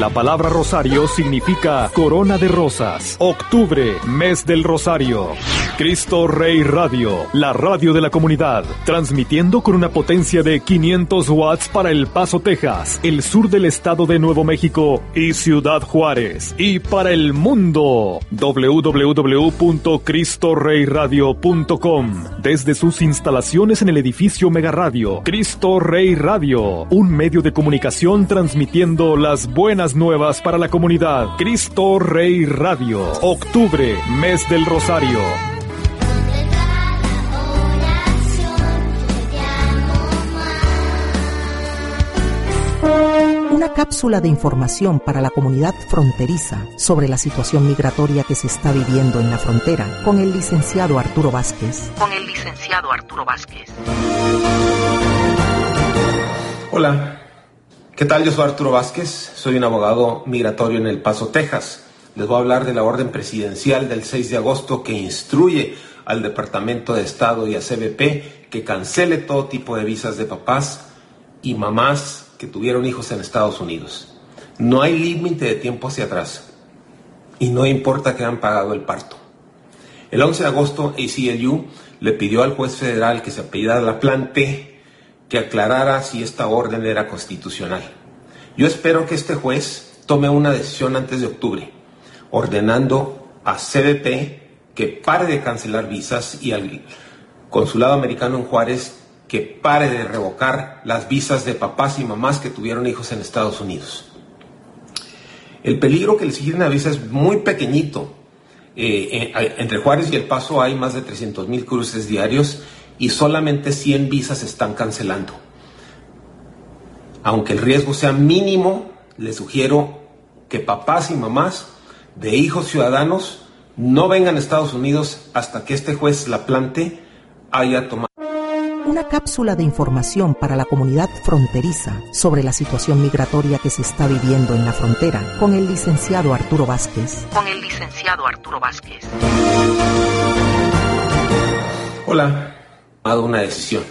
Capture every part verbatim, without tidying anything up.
La palabra rosario significa corona de rosas. Octubre, mes del rosario. Cristo Rey Radio, la radio de la comunidad, transmitiendo con una potencia de quinientos watts para El Paso, Texas, el sur del estado de Nuevo México y Ciudad Juárez, y para el mundo. doble u doble u doble u punto cristo rey radio punto com, desde sus instalaciones en el edificio Mega Radio. Cristo Rey Radio, un medio de comunicación transmitiendo las buenas nuevas para la comunidad. Cristo Rey Radio, octubre, mes del rosario. Una cápsula de información para la comunidad fronteriza sobre la situación migratoria que se está viviendo en la frontera con el licenciado Arturo Vázquez. Con el licenciado Arturo Vázquez. Hola, ¿qué tal? Yo soy Arturo Vázquez, soy un abogado migratorio en El Paso, Texas. Les voy a hablar de la orden presidencial del seis de agosto que instruye al Departamento de Estado y a C B P que cancele todo tipo de visas de papás y mamás que tuvieron hijos en Estados Unidos. No hay límite de tiempo hacia atrás y no importa que hayan pagado el parto. El once de agosto, A C L U le pidió al juez federal que se apellidara Laplante que aclarara si esta orden era constitucional. Yo espero que este juez tome una decisión antes de octubre, ordenando a C B P que pare de cancelar visas y al Consulado Americano en Juárez que pare de revocar las visas de papás y mamás que tuvieron hijos en Estados Unidos. El peligro que le sigue una visa es muy pequeñito. Eh, eh, entre Juárez y El Paso hay más de trescientos mil cruces diarios y solamente cien visas están cancelando. Aunque el riesgo sea mínimo, les sugiero que papás y mamás de hijos ciudadanos no vengan a Estados Unidos hasta que este juez Laplante haya tomado. Una cápsula de información para la comunidad fronteriza sobre la situación migratoria que se está viviendo en la frontera con el licenciado Arturo Vázquez. Con el licenciado Arturo Vázquez. Hola, he tomado una decisión.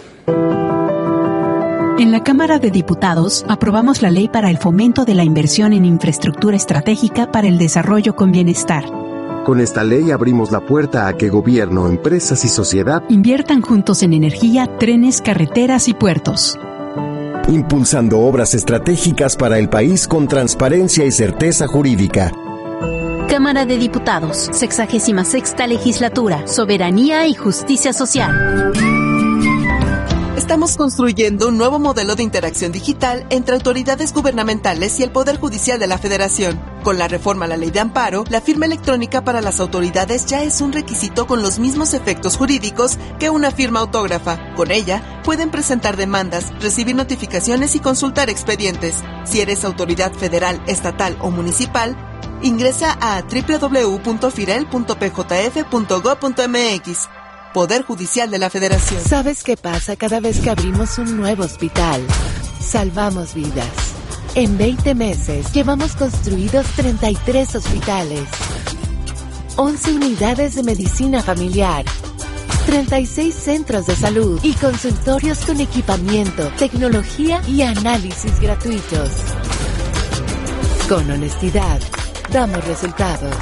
En la Cámara de Diputados aprobamos la ley para el fomento de la inversión en infraestructura estratégica para el desarrollo con bienestar. Con esta ley abrimos la puerta a que gobierno, empresas y sociedad inviertan juntos en energía, trenes, carreteras y puertos. Impulsando obras estratégicas para el país con transparencia y certeza jurídica. Cámara de Diputados, sexagésima sexta legislatura, soberanía y justicia social. Estamos construyendo un nuevo modelo de interacción digital entre autoridades gubernamentales y el Poder Judicial de la Federación. Con la reforma a la Ley de Amparo, la firma electrónica para las autoridades ya es un requisito con los mismos efectos jurídicos que una firma autógrafa. Con ella, pueden presentar demandas, recibir notificaciones y consultar expedientes. Si eres autoridad federal, estatal o municipal, ingresa a doble u doble u doble u punto firel punto p j f punto gob punto m x. Poder Judicial de la Federación. ¿Sabes qué pasa cada vez que abrimos un nuevo hospital? Salvamos vidas. En veinte meses llevamos construidos treinta y tres hospitales, once unidades de medicina familiar, treinta y seis centros de salud y consultorios con equipamiento, tecnología y análisis gratuitos. Con honestidad, damos resultados.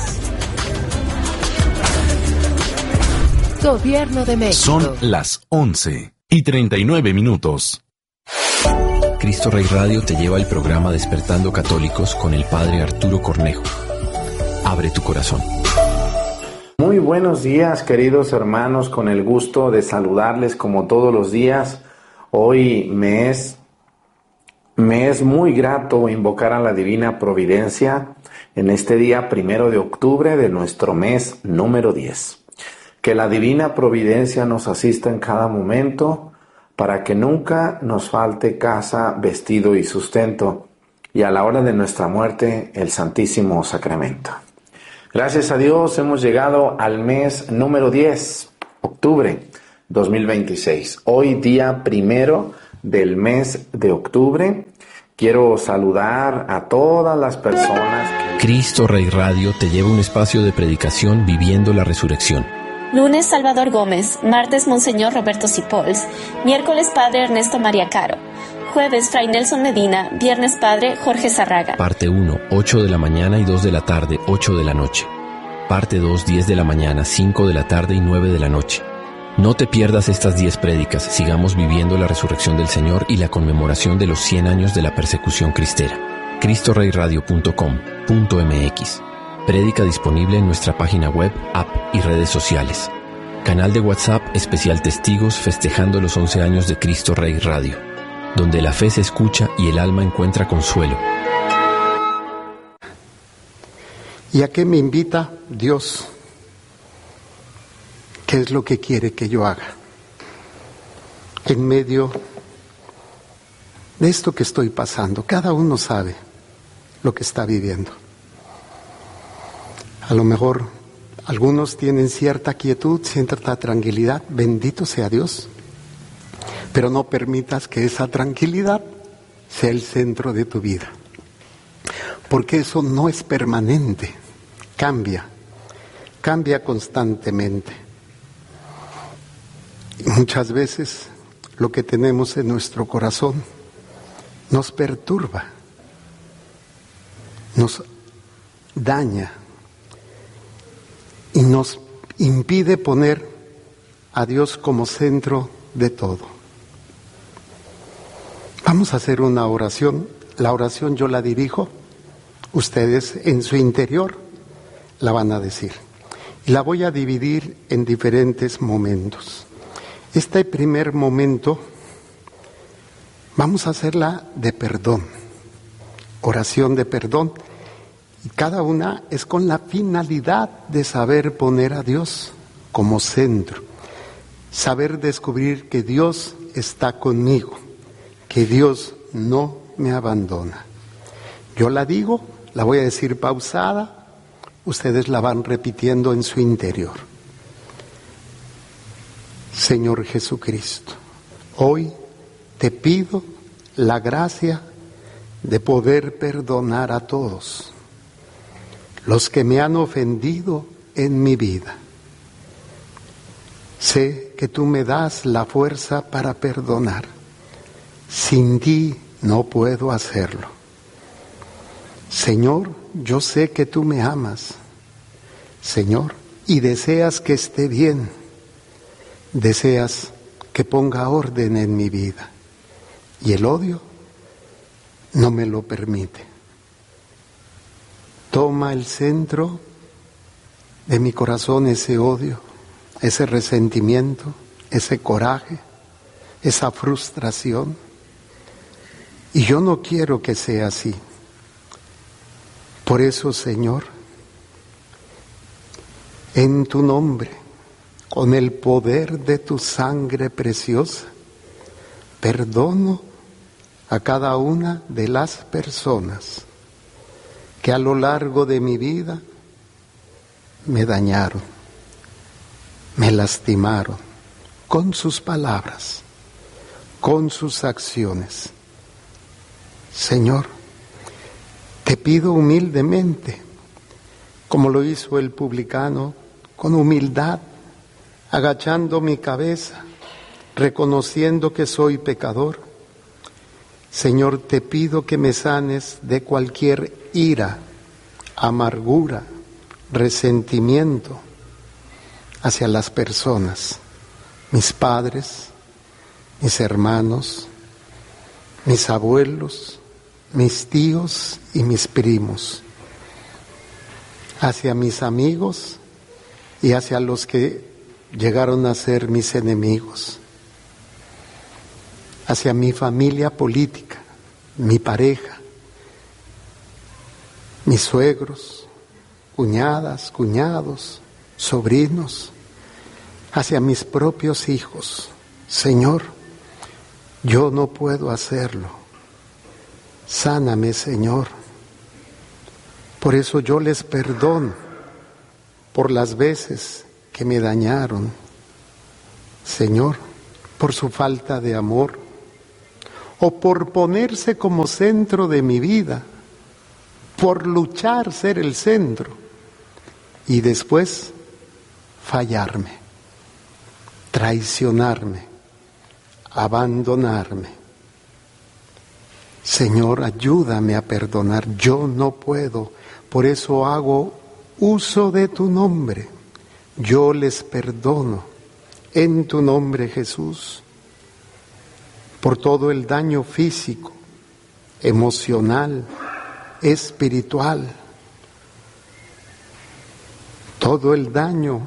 Gobierno de México. Son las once y treinta y nueve minutos. Cristo Rey Radio te lleva al programa Despertando Católicos con el Padre Arturo Cornejo. Abre tu corazón. Muy buenos días, queridos hermanos, con el gusto de saludarles como todos los días. Hoy me es, me es muy grato invocar a la Divina Providencia en este día primero de octubre de nuestro mes número diez. Que la Divina Providencia nos asista en cada momento para que nunca nos falte casa, vestido y sustento, y a la hora de nuestra muerte el Santísimo Sacramento. Gracias a Dios hemos llegado al mes número diez, octubre dos mil veintiséis. Hoy día primero del mes de octubre. Quiero saludar a todas las personas que... Cristo Rey Radio te lleva a un espacio de predicación viviendo la resurrección. Lunes, Salvador Gómez. Martes, Monseñor Roberto Cipols. Miércoles, Padre Ernesto María Caro. Jueves, Fray Nelson Medina. Viernes, Padre Jorge Zarraga. Parte uno, ocho de la mañana y dos de la tarde, ocho de la noche. Parte dos, diez de la mañana, cinco de la tarde y nueve de la noche. No te pierdas estas diez prédicas. Sigamos viviendo la resurrección del Señor y la conmemoración de los cien años de la persecución cristera. cristo rey radio punto com punto m x. Prédica disponible en nuestra página web, app y redes sociales. Canal de WhatsApp especial Testigos festejando los once años de Cristo Rey Radio, donde la fe se escucha y el alma encuentra consuelo. ¿Y a qué me invita Dios? ¿Qué es lo que quiere que yo haga? En medio de esto que estoy pasando, cada uno sabe lo que está viviendo. A lo mejor algunos tienen cierta quietud, cierta tranquilidad, bendito sea Dios, pero no permitas que esa tranquilidad sea el centro de tu vida, porque eso no es permanente, cambia, cambia constantemente. Y muchas veces lo que tenemos en nuestro corazón nos perturba, nos daña y nos impide poner a Dios como centro de todo. Vamos a hacer una oración. La oración yo la dirijo, ustedes en su interior la van a decir. Y la voy a dividir en diferentes momentos. Este primer momento vamos a hacerla de perdón, oración de perdón, y cada una es con la finalidad de saber poner a Dios como centro, saber descubrir que Dios está conmigo, que Dios no me abandona. Yo la digo, la voy a decir pausada, ustedes la van repitiendo en su interior. Señor Jesucristo, hoy te pido la gracia de poder perdonar a todos los que me han ofendido en mi vida. Sé que tú me das la fuerza para perdonar. Sin ti no puedo hacerlo. Señor, yo sé que tú me amas, Señor, y deseas que esté bien. Deseas que ponga orden en mi vida y el odio no me lo permite. Toma el centro de mi corazón ese odio, ese resentimiento, ese coraje, esa frustración, y yo no quiero que sea así. Por eso, Señor, en tu nombre, con el poder de tu sangre preciosa, perdono a cada una de las personas que a lo largo de mi vida me dañaron, me lastimaron con sus palabras, con sus acciones. Señor, te pido humildemente, como lo hizo el publicano, con humildad, agachando mi cabeza, reconociendo que soy pecador. Señor, te pido que me sanes de cualquier ira, amargura, resentimiento hacia las personas, mis padres, mis hermanos, mis abuelos, mis tíos y mis primos, hacia mis amigos y hacia los que llegaron a ser mis enemigos, hacia mi familia política, mi pareja, mis suegros, cuñadas, cuñados, sobrinos, hacia mis propios hijos. Señor, yo no puedo hacerlo. Sáname, Señor. Por eso yo les perdono por las veces que me dañaron, Señor, por su falta de amor o por ponerse como centro de mi vida, por luchar ser el centro y después fallarme, traicionarme, abandonarme. Señor, ayúdame a perdonar. Yo no puedo, por eso hago uso de tu nombre. Yo les perdono en tu nombre, Jesús, por todo el daño físico, emocional, espiritual, todo el daño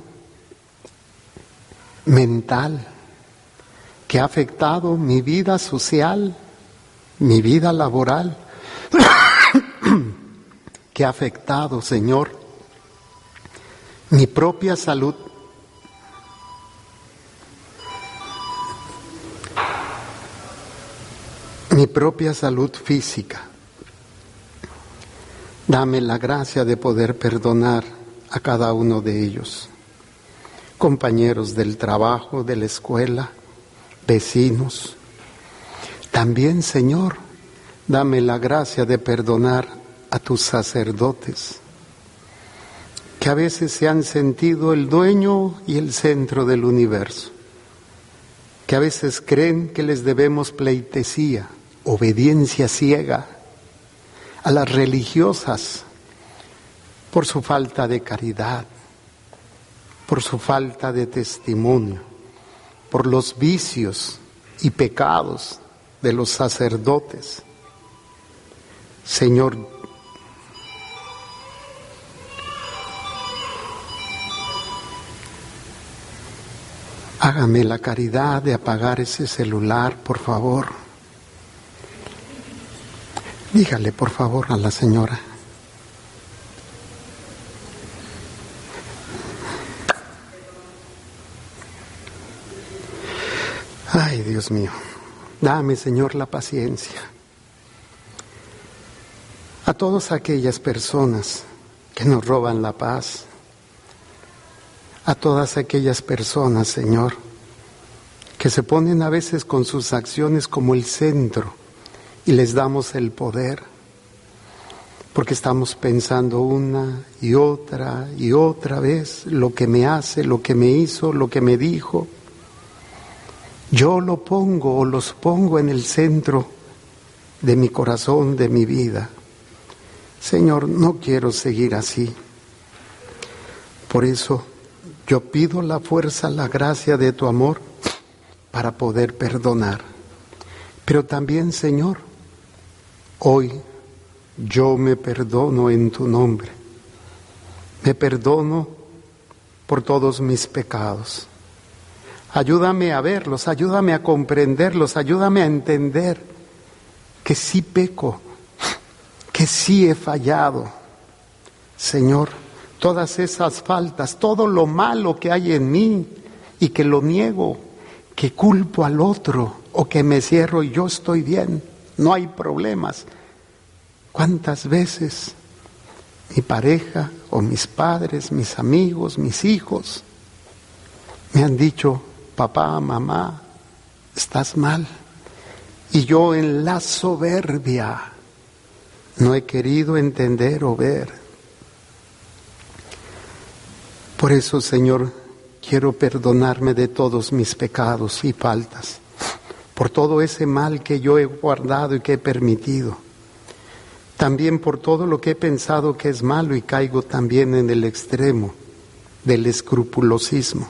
mental que ha afectado mi vida social, mi vida laboral, que ha afectado, Señor, mi propia salud. Mi propia salud física. Dame la gracia de poder perdonar a cada uno de ellos, compañeros del trabajo, de la escuela, vecinos. También, Señor, dame la gracia de perdonar a tus sacerdotes, que a veces se han sentido el dueño y el centro del universo, que a veces creen que les debemos pleitesía, obediencia ciega a las religiosas por su falta de caridad, por su falta de testimonio, por los vicios y pecados de los sacerdotes. Señor, hágame la caridad de apagar ese celular, por favor. Dígale, por favor, a la señora. Ay, Dios mío, dame, Señor, la paciencia. A todas aquellas personas que nos roban la paz, a todas aquellas personas, Señor, que se ponen a veces con sus acciones como el centro y les damos el poder, porque estamos pensando una y otra y otra vez lo que me hace, lo que me hizo, lo que me dijo. Yo lo pongo o los pongo en el centro de mi corazón, de mi vida. Señor, no quiero seguir así. Por eso yo pido la fuerza, la gracia de tu amor para poder perdonar. Pero también, Señor, hoy yo me perdono en tu nombre. Me perdono por todos mis pecados. Ayúdame a verlos, ayúdame a comprenderlos, ayúdame a entender que sí peco, que sí he fallado. Señor, todas esas faltas, todo lo malo que hay en mí y que lo niego, que culpo al otro o que me cierro y yo estoy bien, no hay problemas. ¿Cuántas veces mi pareja o mis padres, mis amigos, mis hijos me han dicho: papá, mamá, estás mal? Y yo en la soberbia no he querido entender o ver. Por eso, Señor, quiero perdonarme de todos mis pecados y faltas, por todo ese mal que yo he guardado y que he permitido. También por todo lo que he pensado que es malo y caigo también en el extremo del escrupulosismo.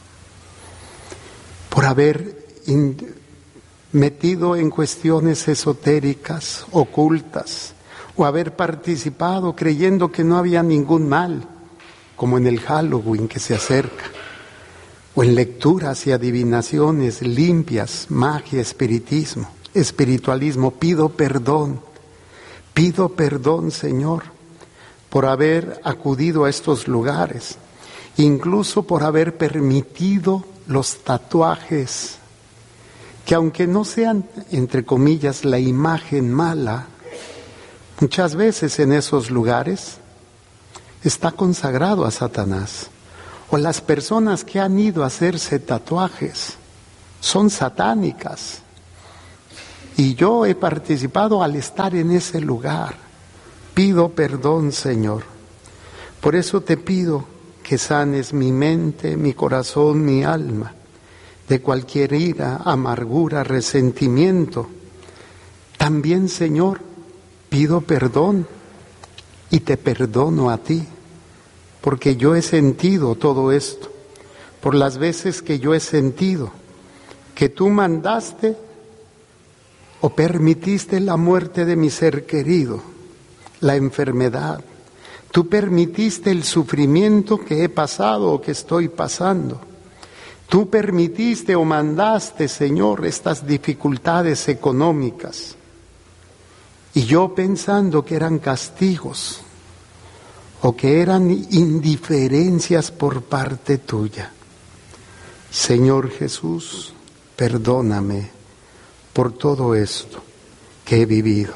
Por haber in- metido en cuestiones esotéricas, ocultas, o haber participado creyendo que no había ningún mal, como en el Halloween que se acerca, o en lecturas y adivinaciones limpias, magia, espiritismo, espiritualismo. Pido perdón, pido perdón, Señor, por haber acudido a estos lugares, incluso por haber permitido los tatuajes, que aunque no sean, entre comillas, la imagen mala, muchas veces en esos lugares está consagrado a Satanás. O las personas que han ido a hacerse tatuajes son satánicas. Y yo he participado al estar en ese lugar. Pido perdón, Señor. Por eso te pido que sanes mi mente, mi corazón, mi alma, de cualquier ira, amargura, resentimiento, También, Señor, pido perdón y te perdono a ti, porque yo he sentido todo esto, por las veces que yo he sentido que tú mandaste o permitiste la muerte de mi ser querido, la enfermedad. Tú permitiste el sufrimiento que he pasado o que estoy pasando. Tú permitiste o mandaste, Señor, estas dificultades económicas. Y yo pensando que eran castigos o que eran indiferencias por parte tuya. Señor Jesús, perdóname por todo esto que he vivido.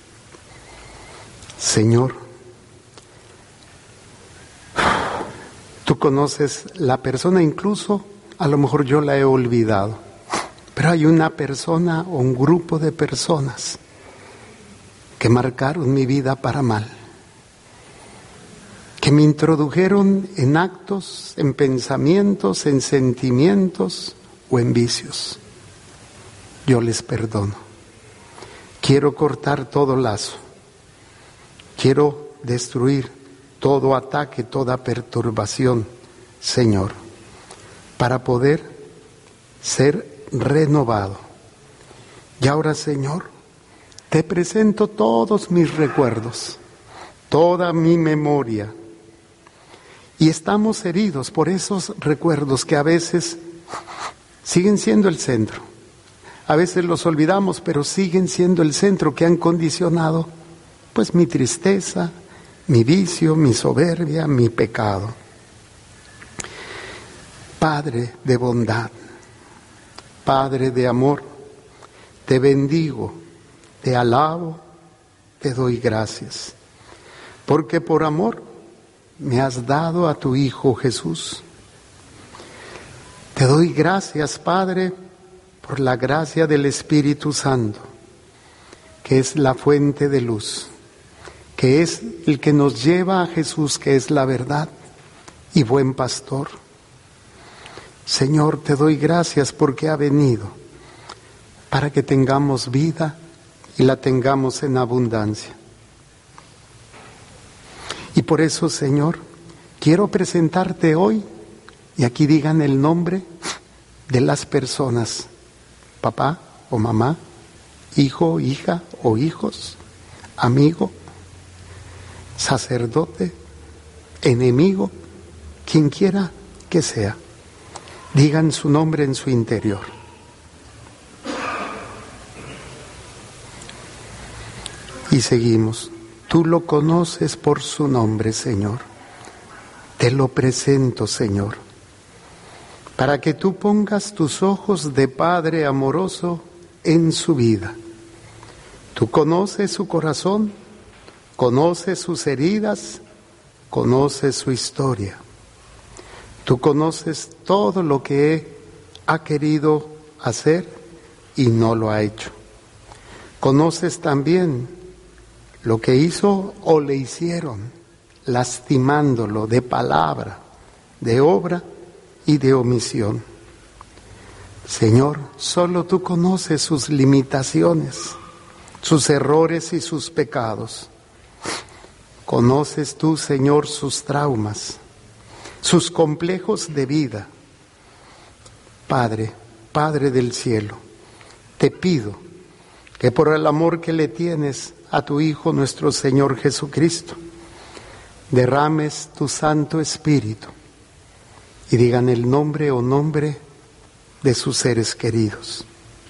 Señor, tú conoces la persona, incluso a lo mejor yo la he olvidado, pero hay una persona o un grupo de personas que marcaron mi vida para mal, que me introdujeron en actos, en pensamientos, en sentimientos o en vicios. Yo les perdono. Quiero cortar todo lazo. Quiero destruir todo ataque, toda perturbación, Señor, para poder ser renovado. Y ahora, Señor, te presento todos mis recuerdos, toda mi memoria. Y estamos heridos por esos recuerdos que a veces siguen siendo el centro. A veces los olvidamos, pero siguen siendo el centro que han condicionado, pues, mi tristeza, mi vicio, mi soberbia, mi pecado. Padre de bondad, Padre de amor, te bendigo, te alabo, te doy gracias, porque por amor me has dado a tu Hijo Jesús. Te doy gracias, Padre, por la gracia del Espíritu Santo, que es la fuente de luz, que es el que nos lleva a Jesús, que es la verdad y buen pastor. Señor, te doy gracias porque ha venido para que tengamos vida y la tengamos en abundancia. Y por eso, Señor, quiero presentarte hoy, y aquí digan el nombre de las personas, papá o mamá, hijo, hija o hijos, amigo, sacerdote, enemigo, quien quiera que sea. Digan su nombre en su interior. Y seguimos. Tú lo conoces por su nombre, Señor. Te lo presento, Señor, para que tú pongas tus ojos de Padre amoroso en su vida. Tú conoces su corazón, conoces sus heridas, conoces su historia. Tú conoces todo lo que ha querido hacer y no lo ha hecho. Conoces también lo que hizo o le hicieron, lastimándolo de palabra, de obra y de omisión. Señor, solo tú conoces sus limitaciones, sus errores y sus pecados. Conoces tú, Señor, sus traumas, sus complejos de vida. Padre, Padre del cielo, te pido que por el amor que le tienes a tu Hijo nuestro Señor Jesucristo, derrames tu Santo Espíritu y digan el nombre o nombre de sus seres queridos.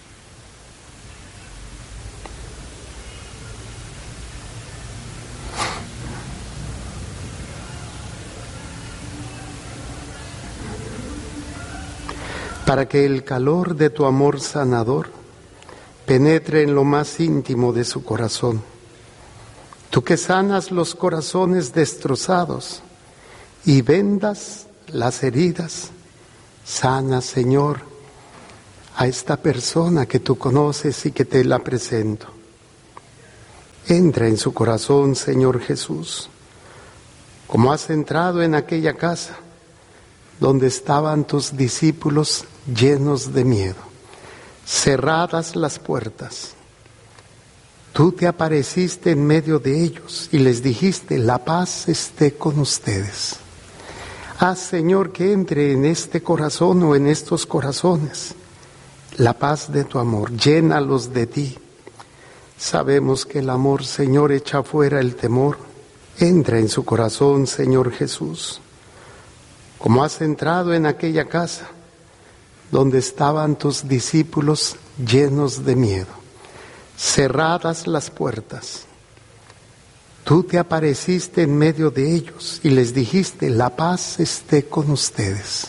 Para que el calor de tu amor sanador penetre en lo más íntimo de su corazón. Tú que sanas los corazones destrozados y vendas las heridas, sana, Señor, a esta persona que tú conoces y que te la presento. Entra en su corazón, Señor Jesús, como has entrado en aquella casa donde estaban tus discípulos llenos de miedo, cerradas las puertas, Tú te apareciste en medio de ellos y les dijiste, la paz esté con ustedes. Haz, Señor, que entre en este corazón o en estos corazones la paz de tu amor, llénalos de ti. Sabemos que el amor, Señor, echa fuera el temor. Entra en su corazón, Señor Jesús, como has entrado en aquella casa donde estaban tus discípulos llenos de miedo, cerradas las puertas. Tú te apareciste en medio de ellos y les dijiste, la paz esté con ustedes.